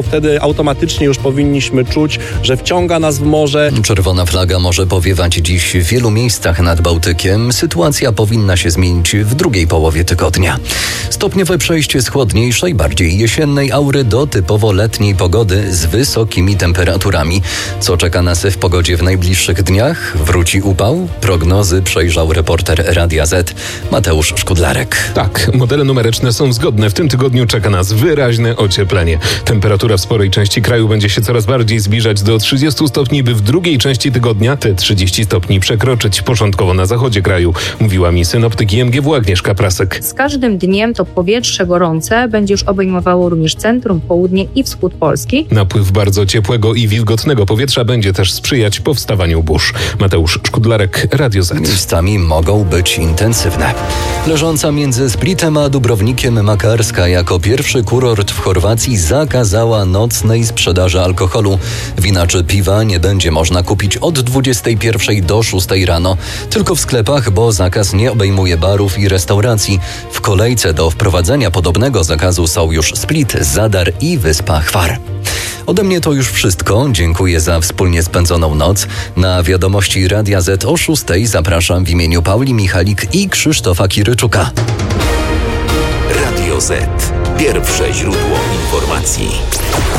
Wtedy automatycznie już powinniśmy czuć, że wciąga nas w morze. Czerwona flaga może powiewać dziś w wielu miejscach nad Bałtykiem. Sytuacja powinna się zmienić w drugiej połowie tygodnia. Stopniowe przejście z chłodniejszej, bardziej jesiennej aury do typowo letniej pogody z wysokimi temperaturami. Co czeka nas w pogodzie w najbliższych dniach? Wróci upał? Prognozy przejrzał reporter Radia Z Mateusz Szkudlarek. Tak, modele numeryczne są zgodne. W tym tygodniu czeka nas wyraźne ocieplenie. Temperatura w sporej części kraju będzie się coraz bardziej zbliżać do 30 stopni, by w drugiej części tygodnia te 30 stopni przekroczyć, początkowo na zachodzie kraju, mówiła mi synoptyk IMGW Agnieszka Prasek. Z każdym dniem to powietrze gorące będzie już obejmowało również centrum, południe i wschód Polski. Napływ bardzo ciepłego i wilgotnego powietrza będzie też sprzyjać powstawaniu burz. Mateusz Szkudlarek, Radio Z. Miejscami mogą być intensywne. Leżąca między Splitem a Dubrownikiem Makarska jako pierwszy kurort w Chorwacji zakazała nocnej sprzedaży alkoholu. Wina czy piwa nie będzie można kupić od 21 do 6 rano. Tylko w sklepach, bo zakaz nie obejmuje barów i restauracji. W kolejce do wprowadzenia podobnego zakazu są już Split, Zadar i Wyspa Chwar. Ode mnie to już wszystko. Dziękuję za wspólnie spędzoną noc. Na wiadomości Radia Z o 6 zapraszam w imieniu Pauli Michalik i Krzysztofa Kiryczuka. Radio Z. Pierwsze źródło informacji.